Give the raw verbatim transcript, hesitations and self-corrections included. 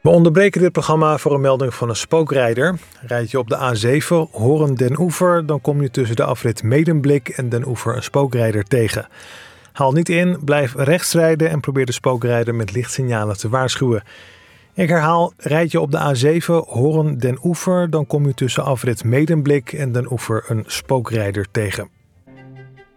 We onderbreken dit programma voor een melding van een spookrijder. Rijd je op de A zeven Hoorn-Den Oever, dan kom je tussen de afrit Medemblik en Den Oever een spookrijder tegen. Haal niet in, blijf rechts rijden en probeer de spookrijder met lichtsignalen te waarschuwen. Ik herhaal, rijd je op de A zeven Hoorn-Den Oever, dan kom je tussen afrit Medemblik en Den Oever een spookrijder tegen.